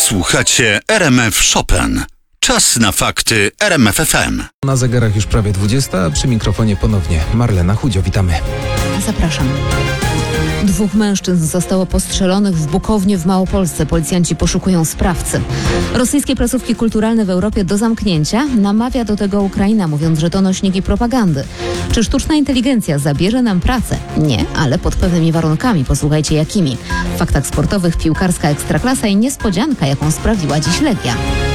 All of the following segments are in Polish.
Słuchacie RMF Chopin. Czas na fakty RMF FM. Na zegarach już prawie 20, a przy mikrofonie ponownie Marlena Chudzio. Witamy. Zapraszam. 2 mężczyzn zostało postrzelonych w Bukownie w Małopolsce. Policjanci poszukują sprawcy. Rosyjskie placówki kulturalne w Europie do zamknięcia namawia do tego Ukraina, mówiąc, że to nośniki propagandy. Czy sztuczna inteligencja zabierze nam pracę? Nie, ale pod pewnymi warunkami. Posłuchajcie jakimi. W faktach sportowych piłkarska ekstraklasa i niespodzianka, jaką sprawiła dziś Legia.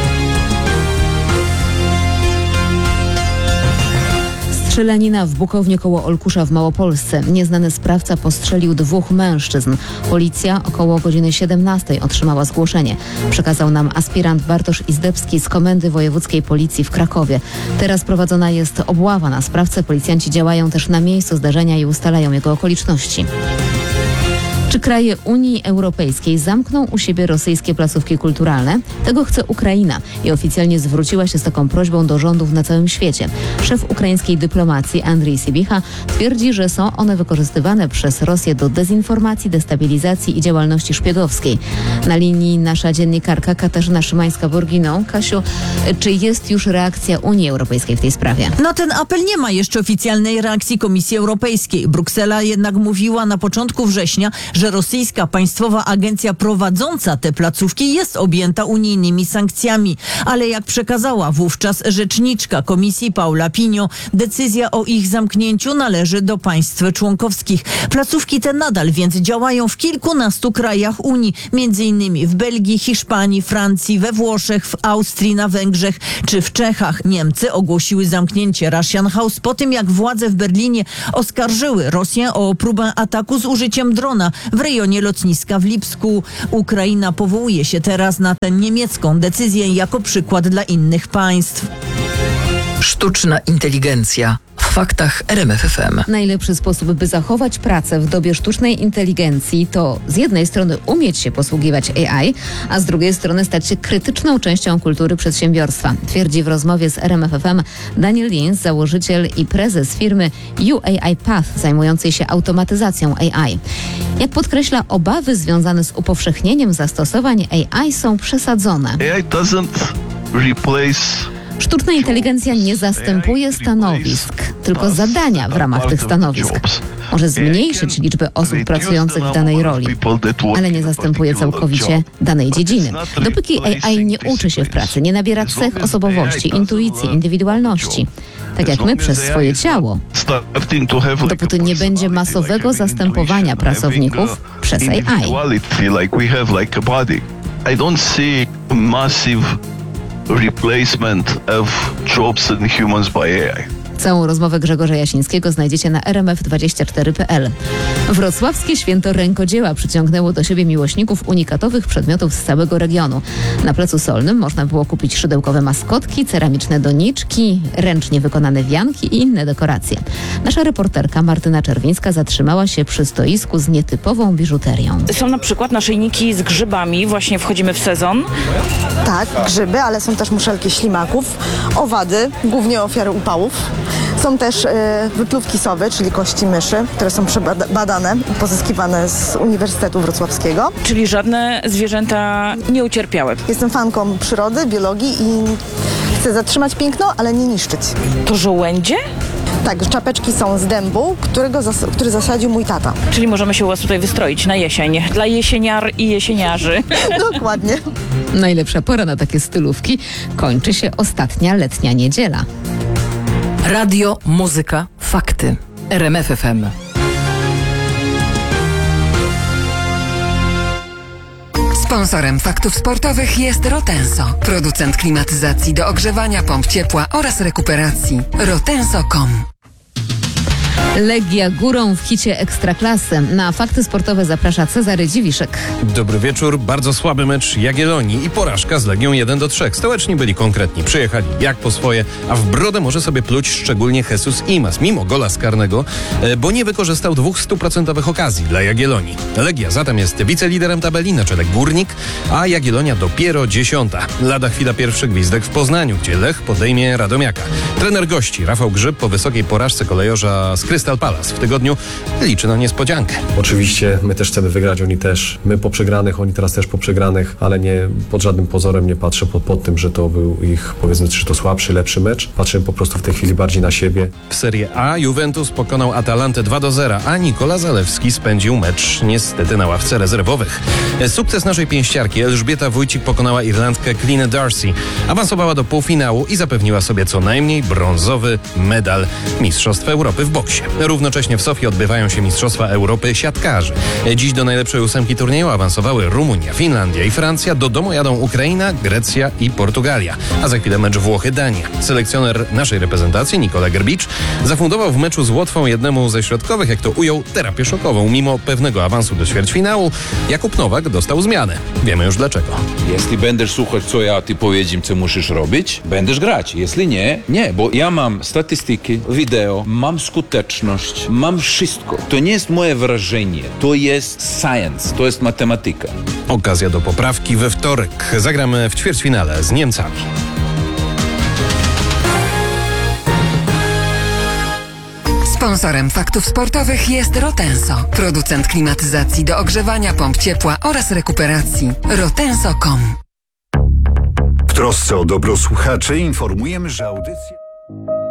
Strzelanina w Bukownie koło Olkusza w Małopolsce. Nieznany sprawca postrzelił 2 mężczyzn. Policja około godziny 17 otrzymała zgłoszenie. Przekazał nam aspirant Bartosz Izdebski z Komendy Wojewódzkiej Policji w Krakowie. Teraz prowadzona jest obława na sprawcę. Policjanci działają też na miejscu zdarzenia i ustalają jego okoliczności. Czy kraje Unii Europejskiej zamkną u siebie rosyjskie placówki kulturalne? Tego chce Ukraina i oficjalnie zwróciła się z taką prośbą do rządów na całym świecie. Szef ukraińskiej dyplomacji Andrii Sybicha twierdzi, że są one wykorzystywane przez Rosję do dezinformacji, destabilizacji i działalności szpiegowskiej. Na linii nasza dziennikarka Katarzyna Szymańska-Borginą. Kasiu, czy jest już reakcja Unii Europejskiej w tej sprawie? Na ten apel nie ma jeszcze oficjalnej reakcji Komisji Europejskiej. Bruksela jednak mówiła na początku września, że rosyjska państwowa agencja prowadząca te placówki jest objęta unijnymi sankcjami. Ale jak przekazała wówczas rzeczniczka Komisji Paula Pinio, decyzja o ich zamknięciu należy do państw członkowskich. Placówki te nadal więc działają w kilkunastu krajach Unii, m.in. w Belgii, Hiszpanii, Francji, we Włoszech, w Austrii, na Węgrzech czy w Czechach. Niemcy ogłosiły zamknięcie Russian House po tym, jak władze w Berlinie oskarżyły Rosję o próbę ataku z użyciem drona w rejonie lotniska w Lipsku. Ukraina powołuje się teraz na tę niemiecką decyzję jako przykład dla innych państw. Sztuczna inteligencja. W faktach RMF FM. Najlepszy sposób, by zachować pracę w dobie sztucznej inteligencji, to z jednej strony umieć się posługiwać AI, a z drugiej strony stać się krytyczną częścią kultury przedsiębiorstwa. Twierdzi w rozmowie z RMF FM Daniel Lins, założyciel i prezes firmy UAI Path, zajmującej się automatyzacją AI. Jak podkreśla, obawy związane z upowszechnieniem zastosowań AI są przesadzone. AI doesn't replace. Sztuczna inteligencja nie zastępuje stanowisk, tylko zadania w ramach tych stanowisk. Może zmniejszyć liczbę osób pracujących w danej roli, ale nie zastępuje całkowicie danej dziedziny. Dopóki AI nie uczy się w pracy, nie nabiera cech osobowości, intuicji, indywidualności, tak jak my przez swoje ciało, dopóty nie będzie masowego zastępowania pracowników przez AI. I don't see massive replacement of jobs and humans by AI. Całą rozmowę Grzegorza Jasińskiego znajdziecie na rmf24.pl. Wrocławskie Święto Rękodzieła przyciągnęło do siebie miłośników unikatowych przedmiotów z całego regionu. Na Placu Solnym można było kupić szydełkowe maskotki, ceramiczne doniczki, ręcznie wykonane wianki i inne dekoracje. Nasza reporterka Martyna Czerwińska zatrzymała się przy stoisku z nietypową biżuterią. Są na przykład naszyjniki z grzybami, właśnie wchodzimy w sezon. Tak, grzyby, ale są też muszelki ślimaków, owady, głównie ofiary upałów. Są też wypluwki sowy, czyli kości myszy, które są przebadane i pozyskiwane z Uniwersytetu Wrocławskiego. Czyli żadne zwierzęta nie ucierpiały. Jestem fanką przyrody, biologii i chcę zatrzymać piękno, ale nie niszczyć. To żołędzie? Tak, czapeczki są z dębu, który zasadził mój tata. Czyli możemy się u was tutaj wystroić na jesień. Dla jesieniar i jesieniarzy. Dokładnie. Najlepsza pora na takie stylówki kończy się ostatnia letnia niedziela. Radio, muzyka, fakty. RMF FM. Sponsorem faktów sportowych jest Rotenso, producent klimatyzacji do ogrzewania, pomp ciepła oraz rekuperacji. Rotenso.com. Legia górą w hicie Ekstraklasy. Na fakty sportowe zaprasza Cezary Dziwiszek. Dobry wieczór. Bardzo słaby mecz Jagiellonii i porażka z Legią 1-3. Stołeczni byli konkretni. Przyjechali jak po swoje, a w brodę może sobie pluć szczególnie Jesus Imas, mimo gola z karnego, bo nie wykorzystał 200% okazji dla Jagiellonii. Legia zatem jest wiceliderem tabeli, na czele Górnik, a Jagiellonia dopiero 10. Lada chwila pierwszy gwizdek w Poznaniu, gdzie Lech podejmie Radomiaka. Trener gości Rafał Grzyb po wysokiej porażce kolejorza z Krystalem Crystal Palace w tygodniu liczy na niespodziankę. Oczywiście my też chcemy wygrać, oni też. My po przegranych, oni teraz też po przegranych, ale nie pod żadnym pozorem nie patrzę pod tym, że to był ich, powiedzmy, czy to słabszy, lepszy mecz. Patrzę po prostu w tej chwili bardziej na siebie. W Serie A Juventus pokonał Atalantę 2-0, a Nikola Zalewski spędził mecz niestety na ławce rezerwowych. Sukces naszej pięściarki Elżbieta Wójcik pokonała Irlandkę Clinę Darcy, awansowała do półfinału i zapewniła sobie co najmniej brązowy medal Mistrzostw Europy w boksie. Równocześnie w Sofii odbywają się Mistrzostwa Europy siatkarzy. Dziś do najlepszej ósemki turnieju awansowały Rumunia, Finlandia i Francja. Do domu jadą Ukraina, Grecja i Portugalia. A za chwilę mecz Włochy-Dania. Selekcjoner naszej reprezentacji, Nikola Gerbicz, zafundował w meczu z Łotwą jednemu ze środkowych, jak to ujął, terapię szokową. Mimo pewnego awansu do ćwierćfinału, Jakub Nowak dostał zmianę. Wiemy już dlaczego. Jeśli będziesz słuchać, co ja ty powiedziałem, co musisz robić, będziesz grać. Jeśli nie, nie, bo ja mam statystyki, wideo, mam skuteczność, mam wszystko. To nie jest moje wrażenie, to jest science, to jest matematyka. Okazja do poprawki we wtorek. Zagramy w ćwierćfinale z Niemcami. Sponsorem Faktów Sportowych jest Rotenso, producent klimatyzacji do ogrzewania, pomp ciepła oraz rekuperacji. Rotenso.com. W trosce o dobro słuchaczy informujemy, że audycja...